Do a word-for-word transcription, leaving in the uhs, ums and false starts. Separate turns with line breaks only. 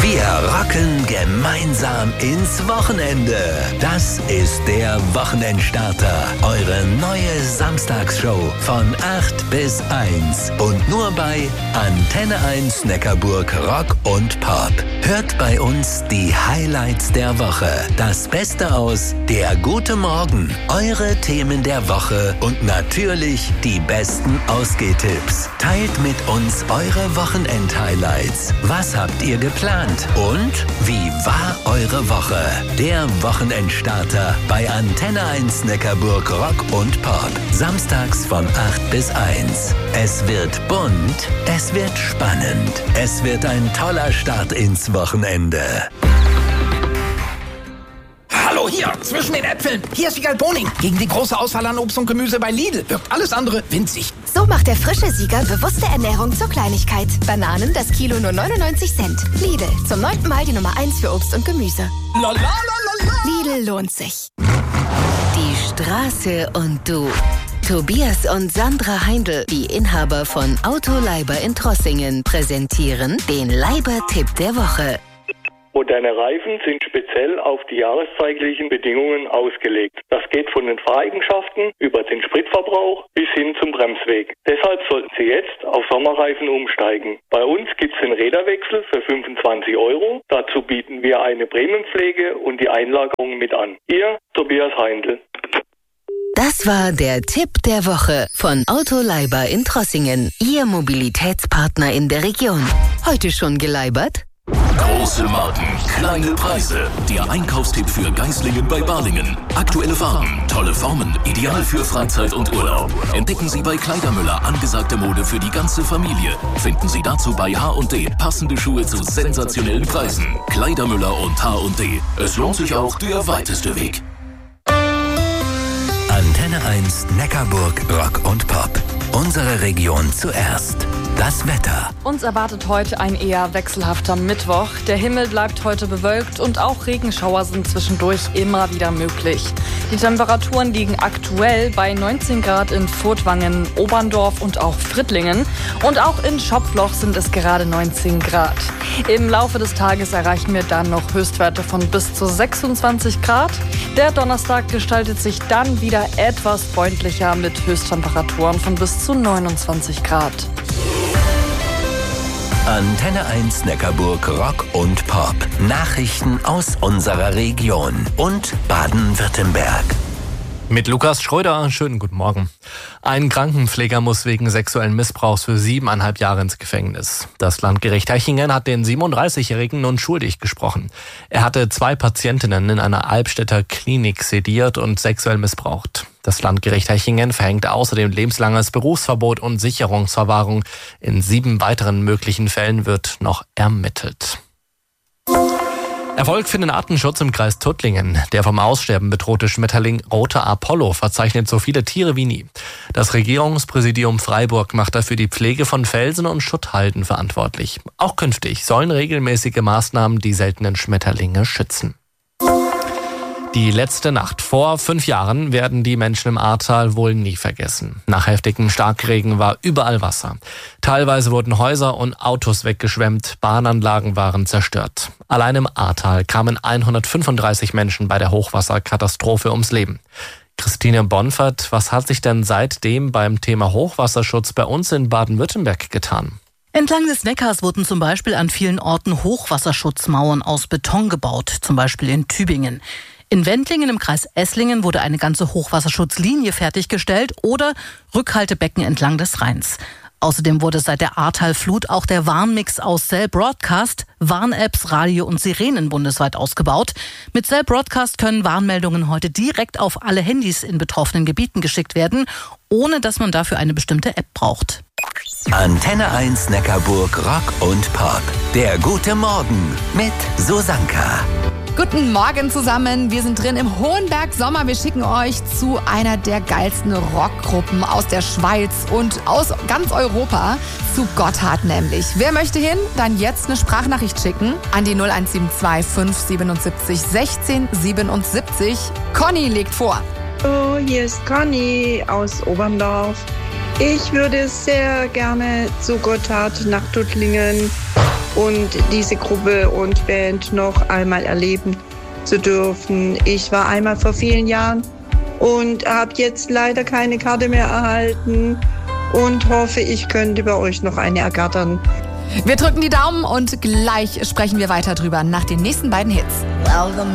Wir rocken gemeinsam ins Wochenende. Das ist der Wochenendstarter. Eure neue Samstagsshow von acht bis eins. Und nur bei Antenne eins Neckarburg Rock und Pop. Hört bei uns die Highlights der Woche. Das Beste aus Der gute Morgen. Eure Themen der Woche und natürlich die besten Ausgehtipps. Teilt mit uns eure Wochenend-Highlights. Was habt ihr geplant? Und wie war eure Woche? Der Wochenendstarter bei Antenne eins Neckarburg Rock und Pop. Samstags von acht bis eins. Es wird bunt, es wird spannend. Es wird ein toller Start ins Wochenende.
Hallo, hier, zwischen den Äpfeln. Hier ist Siegal Boning. Gegen die große Auswahl an Obst und Gemüse bei Lidl wirkt alles andere winzig.
So macht der frische Sieger bewusste Ernährung zur Kleinigkeit. Bananen, das Kilo nur neunundneunzig Cent. Lidl, zum neunten Mal die Nummer eins für Obst und Gemüse.
La, la, la, la, la.
Lidl lohnt sich.
Die Straße und du. Tobias und Sandra Heindl, die Inhaber von Autoleiber in Trossingen, präsentieren den Leiber-Tipp der Woche.
Moderne Reifen sind speziell auf die jahreszeitlichen Bedingungen ausgelegt. Das geht von den Fahreigenschaften über den Spritverbrauch bis hin zum Bremsweg. Deshalb sollten Sie jetzt auf Sommerreifen umsteigen. Bei uns gibt es den Räderwechsel für fünfundzwanzig Euro. Dazu bieten wir eine Prämienpflege und die Einlagerung mit an. Ihr Tobias Heindl.
Das war der Tipp der Woche von Autoleiber in Trossingen, Ihr Mobilitätspartner in der Region. Heute schon geleibert?
Große Marken, kleine Preise. Der Einkaufstipp für Geislingen bei Balingen. Aktuelle Farben, tolle Formen, ideal für Freizeit und Urlaub. Entdecken Sie bei Kleidermüller angesagte Mode für die ganze Familie. Finden Sie dazu bei H und D passende Schuhe zu sensationellen Preisen. Kleidermüller und H und D. Es lohnt sich auch der weiteste Weg.
Antenne eins Neckarburg Rock und Pop. Unsere Region zuerst. Das Wetter.
Uns erwartet heute ein eher wechselhafter Mittwoch. Der Himmel bleibt heute bewölkt und auch Regenschauer sind zwischendurch immer wieder möglich. Die Temperaturen liegen aktuell bei neunzehn Grad in Furtwangen, Oberndorf und auch Frittlingen. Und auch in Schopfloch sind es gerade neunzehn Grad. Im Laufe des Tages erreichen wir dann noch Höchstwerte von bis zu sechsundzwanzig Grad. Der Donnerstag gestaltet sich dann wieder etwas freundlicher mit Höchsttemperaturen von bis zu neunundzwanzig Grad.
Antenne eins Neckarburg Rock und Pop. Nachrichten aus unserer Region und Baden-Württemberg.
Mit Lukas Schröder, schönen guten Morgen. Ein Krankenpfleger muss wegen sexuellen Missbrauchs für siebeneinhalb Jahre ins Gefängnis. Das Landgericht Hechingen hat den siebenunddreißigjährigen nun schuldig gesprochen. Er hatte zwei Patientinnen in einer Albstädter Klinik sediert und sexuell missbraucht. Das Landgericht Hechingen verhängt außerdem lebenslanges Berufsverbot und Sicherungsverwahrung. In sieben weiteren möglichen Fällen wird noch ermittelt. Erfolg für den Artenschutz im Kreis Tuttlingen. Der vom Aussterben bedrohte Schmetterling Roter Apollo verzeichnet so viele Tiere wie nie. Das Regierungspräsidium Freiburg macht dafür die Pflege von Felsen und Schutthalden verantwortlich. Auch künftig sollen regelmäßige Maßnahmen die seltenen Schmetterlinge schützen. Die letzte Nacht vor fünf Jahren werden die Menschen im Ahrtal wohl nie vergessen. Nach heftigem Starkregen war überall Wasser. Teilweise wurden Häuser und Autos weggeschwemmt, Bahnanlagen waren zerstört. Allein im Ahrtal kamen hundertfünfunddreißig Menschen bei der Hochwasserkatastrophe ums Leben. Christine Bonfert, was hat sich denn seitdem beim Thema Hochwasserschutz bei uns in Baden-Württemberg getan?
Entlang des Neckars wurden zum Beispiel an vielen Orten Hochwasserschutzmauern aus Beton gebaut, zum Beispiel in Tübingen. In Wendlingen im Kreis Esslingen wurde eine ganze Hochwasserschutzlinie fertiggestellt oder Rückhaltebecken entlang des Rheins. Außerdem wurde seit der Ahrtal-Flut auch der Warnmix aus Cell Broadcast, Warn-Apps, Radio und Sirenen bundesweit ausgebaut. Mit Cell Broadcast können Warnmeldungen heute direkt auf alle Handys in betroffenen Gebieten geschickt werden, ohne dass man dafür eine bestimmte App braucht.
Antenne eins Neckarburg Rock und Pop. Der gute Morgen mit Susanka.
Guten Morgen zusammen. Wir sind drin im Hohenberg Sommer. Wir schicken euch zu einer der geilsten Rockgruppen aus der Schweiz und aus ganz Europa. Zu Gotthard nämlich. Wer möchte hin? Dann jetzt eine Sprachnachricht schicken an die null eins sieben zwei fünf siebenundsiebzig sechzehn siebenundsiebzig. Conny legt vor.
Hallo, hier ist Conny aus Oberndorf. Ich würde sehr gerne zu Gotthard nach Tuttlingen und diese Gruppe und Band noch einmal erleben zu dürfen. Ich war einmal vor vielen Jahren und habe jetzt leider keine Karte mehr erhalten und hoffe, ich könnte bei euch noch eine ergattern.
Wir drücken die Daumen und gleich sprechen wir weiter drüber nach den nächsten beiden Hits.